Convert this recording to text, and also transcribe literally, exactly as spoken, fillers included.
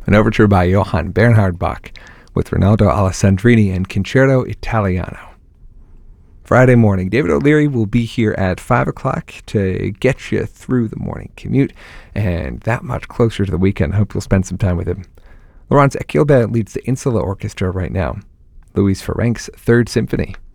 an overture by Johann Bernhard Bach with Rinaldo Alessandrini and Concerto Italiano. Friday morning, David O'Leary will be here at five o'clock to get you through the morning commute and that much closer to the weekend. I hope you'll spend some time with him. Laurence Equilbet leads the Insula Orchestra right now. Louis Ferenc's Third Symphony.